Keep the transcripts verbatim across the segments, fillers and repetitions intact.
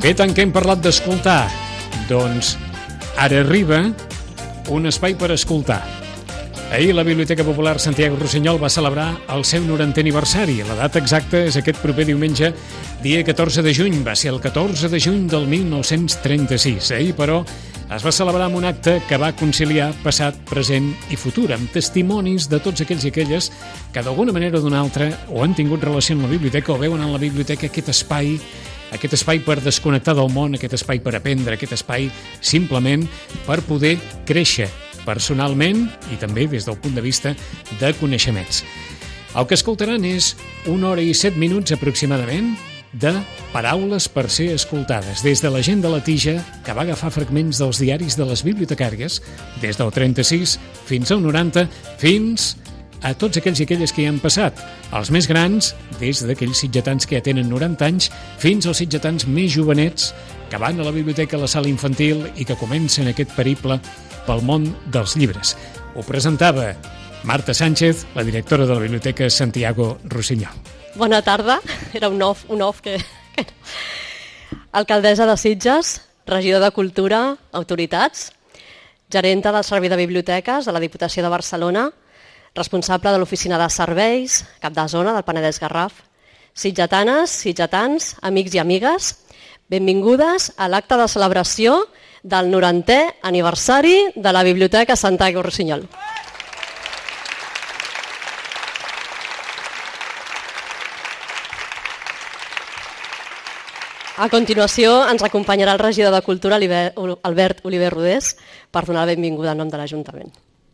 Bé, tant que hem parlat d'escoltar, doncs ara arriba un espai per escoltar. Ahir la Biblioteca Popular Santiago Rossinyol va celebrar el seu norantè aniversari. La data exacta és aquest proper diumenge, dia catorze de juny. Va ser el catorze de juny del mil nou-cents trenta-sis. Ahir, però, es va celebrar amb un acte que va conciliar passat, present i futur, amb testimonis de tots aquells i aquelles que d'alguna manera o d'una altra o han tingut relació amb la biblioteca o veuen en la biblioteca aquest espai aquest espai per desconnectar del món, aquest espai per aprendre, aquest espai simplement per poder créixer personalment i també des del punt de vista de coneixements. El que escoltaran és una hora i set minuts aproximadament de paraules per ser escoltades, des de la gent de la Tija, que va agafar fragments dels diaris de les bibliotecàries, des del trenta-sis fins al noranta, fins a tots aquells i aquelles que hi han passat, els més grans, des d'aquells sitgetans que ja tenen noranta anys, fins als sitgetans més jovenets que van a la biblioteca a la sala infantil i que comencen aquest periple pel món dels llibres. Ho presentava Marta Sánchez, la directora de la Biblioteca Santiago Rossinyol. Bona tarda, era un off, un off que... Alcaldessa de Sitges, regidor de Cultura, autoritats, gerenta del Servei de Biblioteques de la Diputació de Barcelona, responsable de l'Oficina de Serveis, cap de zona del Penedès Garraf, sitgetanes, sitgetans, amics i amigues, benvingudes a l'acte de celebració del norantè aniversari de la Biblioteca Santiago Rossinyol. A continuació ens acompanyarà el regidor de Cultura, Albert Oliver Rodés, per donar la benvinguda en nom de l'Ajuntament.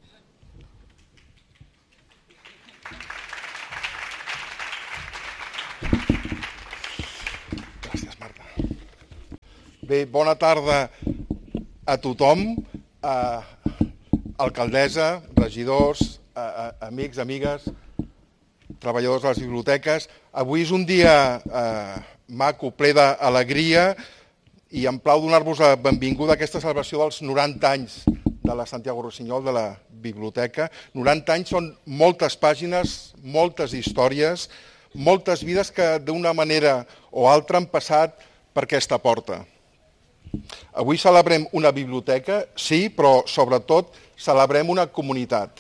Bé, bona tarda a tothom, a alcaldessa, regidors, a, a, amics, amigues, treballadors de les biblioteques. Avui és un dia eh, maco, ple d'alegria i em plau donar-vos la benvinguda a aquesta celebració dels noranta anys de la Santiago Rossinyol, de la biblioteca. noranta anys són moltes pàgines, moltes històries, moltes vides que d'una manera o altra han passat per aquesta porta. Avui celebrem una biblioteca, sí, però sobretot celebrem una comunitat.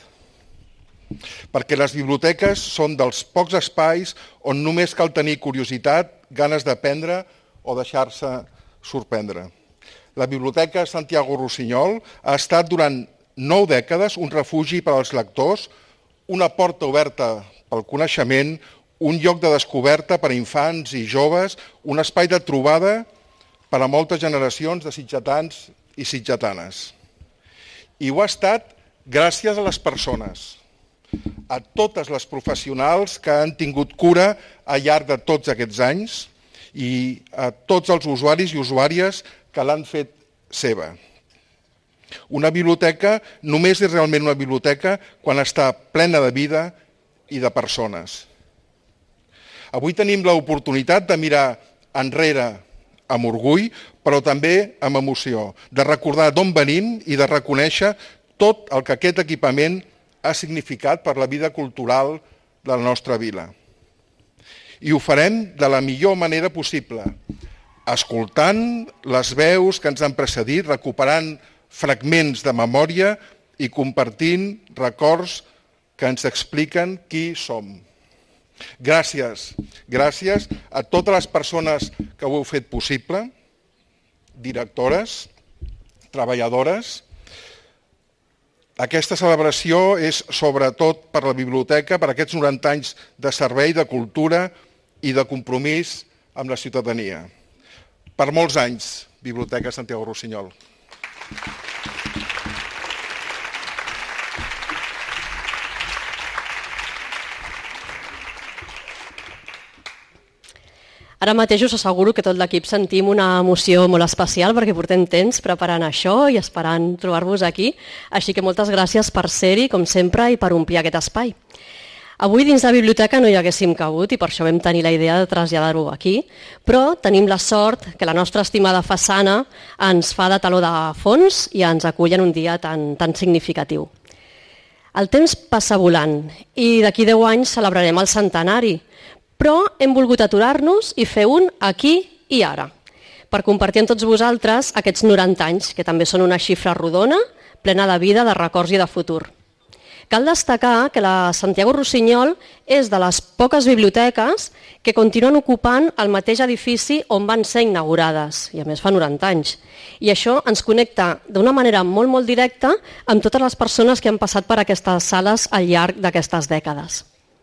Perquè les biblioteques són dels pocs espais on només cal tenir curiositat, ganes d'aprendre o deixar-se sorprendre. La Biblioteca Santiago Rossinyol ha estat durant nou dècades un refugi per als lectors, una porta oberta pel coneixement, un lloc de descoberta per a infants i joves, un espai de trobada per a moltes generacions de sitgetans i sitgetanes. I ho ha estat gràcies a les persones, a totes les professionals que han tingut cura al llarg de tots aquests anys i a tots els usuaris i usuàries que l'han fet seva. Una biblioteca només és realment una biblioteca quan està plena de vida i de persones. Avui tenim l'oportunitat de mirar enrere amb orgull, però també amb emoció, de recordar d'on venim i de reconèixer tot el que aquest equipament ha significat per la vida cultural de la nostra vila. I ho farem de la millor manera possible, escoltant les veus que ens han precedit, recuperant fragments de memòria i compartint records que ens expliquen qui som. Gràcies, gràcies a totes les persones que ho heu fet possible, directores, treballadores. Aquesta celebració és sobretot per la biblioteca, per aquests noranta anys de servei, de cultura i de compromís amb la ciutadania. Per molts anys, Biblioteca Santiago Rossinyol. Ara mateix us asseguro que tot l'equip sentim una emoció molt especial perquè portem temps preparant això i esperant trobar-vos aquí. Així que moltes gràcies per ser-hi, com sempre, i per omplir aquest espai. Avui dins la biblioteca no hi haguéssim cabut i per això vam tenir la idea de traslladar-ho aquí, però tenim la sort que la nostra estimada façana ens fa de taló de fons i ens acull en un dia tan, tan significatiu. El temps passa volant i d'aquí deu anys celebrarem el centenari, però hem volgut aturar-nos i fer un aquí i ara. per compartir amb tots vosaltres aquests noranta anys, que també són una xifra rodona, plena de vida, de records i de futur. Cal destacar que la Santiago Rossinyol és de les poques biblioteques que continuen ocupant el mateix edifici on van ser inaugurades, i a més fa noranta anys. I això ens connecta d'una manera molt, molt directa amb totes les persones que han passat per aquestes sales al llarg d'aquestes dècades.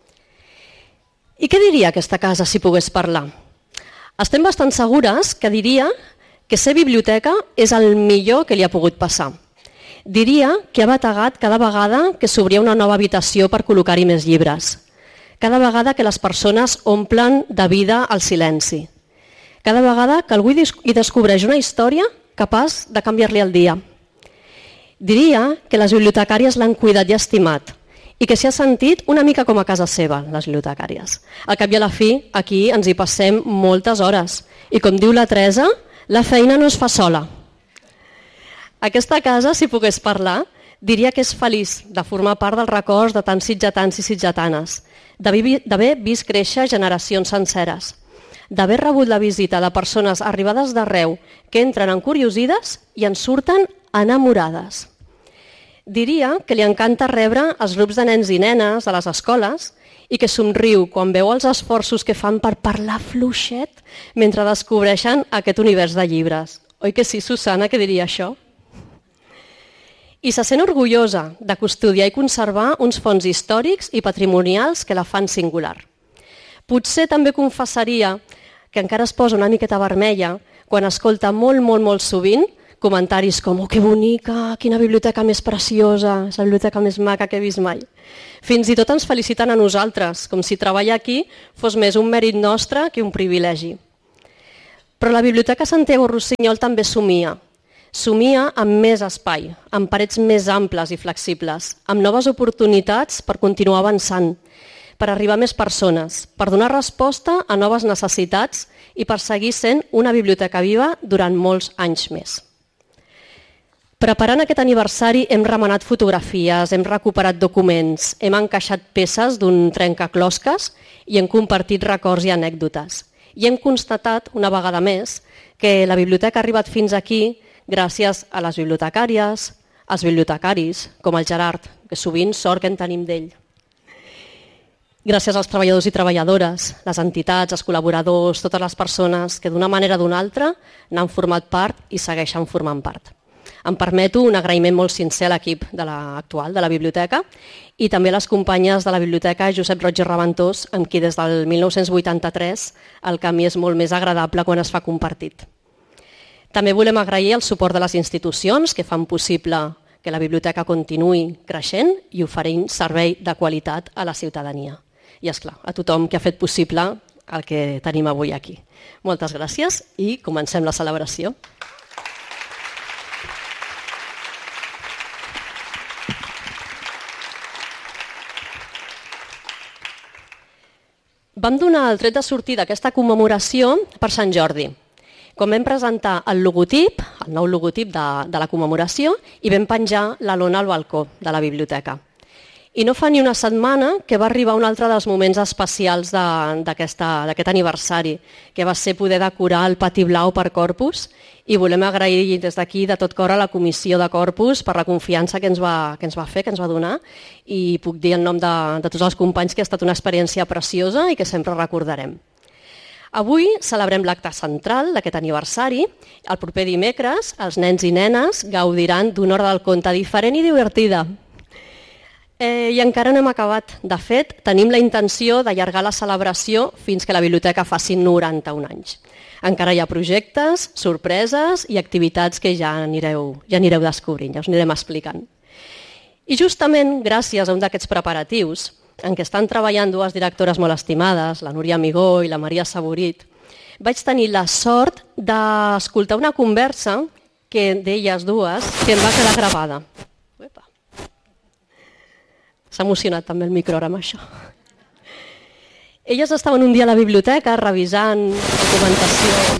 I què diria aquesta casa si pogués parlar? Estem bastant segures que diria que ser biblioteca és el millor que li ha pogut passar. Diria que ha bategat cada vegada que s'obria una nova habitació per col·locar-hi més llibres. Cada vegada que les persones omplen de vida el silenci. Cada vegada que algú hi descobreix una història capaç de canviar-li el dia. Diria que les bibliotecàries l'han cuidat i estimat i que s'hi ha sentit una mica com a casa seva, les bibliotecàries. Al cap i a la fi, aquí ens hi passem moltes hores. I com diu la Teresa, la feina no es fa sola. Aquesta casa, si pogués parlar, diria que és feliç de formar part dels records de tants sitgetans i sitgetanes, d'haver vist créixer generacions senceres, d'haver rebut la visita de persones arribades d'arreu que entren encuriosides i en surten enamorades. Diria que li encanta rebre els grups de nens i nenes a les escoles i que somriu quan veu els esforços que fan per parlar fluixet mentre descobreixen aquest univers de llibres. Oi que sí, Susana, que diria això? I se sent orgullosa de custodiar i conservar uns fons històrics i patrimonials que la fan singular. Potser també confessaria que encara es posa una miqueta vermella quan escolta molt, molt, molt sovint comentaris com «Oh, que bonica, quina biblioteca més preciosa, és la biblioteca més maca que he vist mai». Fins i tot ens feliciten a nosaltres, com si treballar aquí fos més un mèrit nostre que un privilegi. Però la Biblioteca Santiago Rossinyol també somia. Somia amb més espai, amb parets més amples i flexibles, amb noves oportunitats per continuar avançant, per arribar a més persones, per donar resposta a noves necessitats i per seguir sent una biblioteca viva durant molts anys més. Preparant aquest aniversari hem remenat fotografies, hem recuperat documents, hem encaixat peces d'un trencaclosques i hem compartit records i anècdotes. I hem constatat, una vegada més, que la biblioteca ha arribat fins aquí gràcies a les bibliotecàries, als bibliotecaris, com el Gerard, que sovint sort que en tenim d'ell. Gràcies als treballadors i treballadores, les entitats, els col·laboradors, totes les persones que d'una manera o d'una altra n'han format part i segueixen formant part. Em permeto un agraïment molt sincer a l'equip de l'actual de la biblioteca i també a les companyes de la biblioteca Josep Roig i Reventós, amb qui des del mil nou-cents vuitanta-tres el camí és molt més agradable quan es fa compartit. També volem agrair el suport de les institucions que fan possible que la biblioteca continuï creixent i oferint servei de qualitat a la ciutadania. I, esclar, a tothom que ha fet possible el que tenim avui aquí. Moltes gràcies i comencem la celebració. Vam donar el tret de sortida d'aquesta commemoració per Sant Jordi, quan vam presentar el logotip, el nou logotip de, de la commemoració, i vam penjar la lona al balcó de la biblioteca. I no fa ni una setmana que va arribar un altre dels moments especials d'aquest aniversari, que va ser poder decorar el pati blau per Corpus, i volem agrair des d'aquí de tot cor a la comissió de Corpus per la confiança que ens va, que ens va fer, que ens va donar, i puc dir en nom de, de tots els companys que ha estat una experiència preciosa i que sempre recordarem. Avui celebrem l'acte central d'aquest aniversari. El proper dimecres els nens i nenes gaudiran d'una hora del conte diferent i divertida. Eh, I encara no hem acabat. De fet, tenim la intenció d'allargar la celebració fins que la biblioteca faci noranta-un anys. Encara hi ha projectes, sorpreses i activitats que ja anireu, ja anireu descobrint, ja us anirem explicant. I justament gràcies a un d'aquests preparatius, en què estan treballant dues directores molt estimades, la Núria Amigó i la Maria Saborit, vaig tenir la sort d'escoltar una conversa que d'elles dues que em va quedar gravada. S'ha emocionat també el micro ara amb això. Elles estaven un dia a la biblioteca revisant documentació,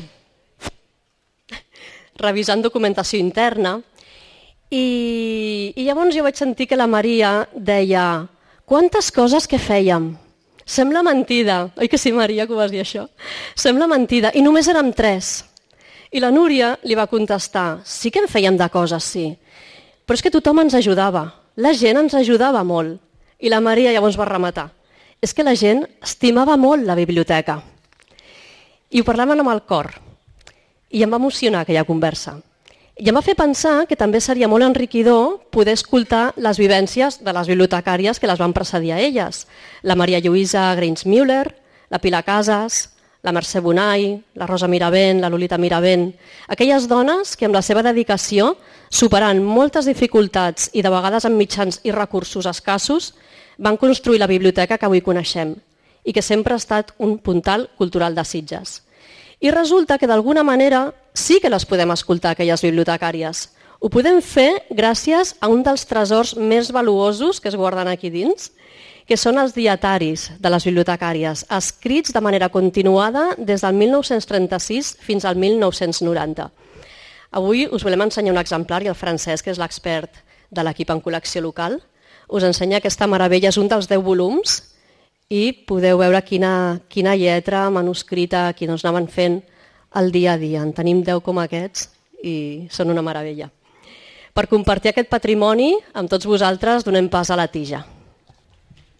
revisant documentació interna i, i llavors jo vaig sentir que la Maria deia «Quantes coses que fèiem! Sembla mentida!» Oi que sí, Maria, que ho vas dir això? Sembla mentida. I només érem tres. I la Núria li va contestar, sí que en fèiem de coses, sí, però és que tothom ens ajudava, la gent ens ajudava molt. I la Maria llavors va rematar, és que la gent estimava molt la biblioteca. I ho parlaven amb el cor, i em va emocionar aquella conversa. I em va fer pensar que també seria molt enriquidor poder escoltar les vivències de les bibliotecàries que les van precedir a elles. La Maria Lluïsa Greins-Müller, la Pilar Casas, la Mercè Bonai, la Rosa Miravent, la Lolita Miravent, aquelles dones que amb la seva dedicació, superant moltes dificultats i de vegades amb mitjans i recursos escassos, van construir la biblioteca que avui coneixem i que sempre ha estat un puntal cultural de Sitges. I resulta que d'alguna manera sí que les podem escoltar, aquelles bibliotecàries. Ho podem fer gràcies a un dels tresors més valuosos que es guarden aquí dins, que són els dietaris de les bibliotecàries, escrits de manera continuada des del mil nou-cents trenta-sis fins al mil nou-cents noranta. Avui us volem ensenyar un exemplar i el Francesc, que és l'expert de l'equip en col·lecció local, us ensenya aquesta meravella, és un dels deu volums i podeu veure quina, quina lletra manuscrita que ens anaven fent el dia a dia. En tenim deu com aquests i són una meravella. Per compartir aquest patrimoni amb tots vosaltres donem pas a la tija.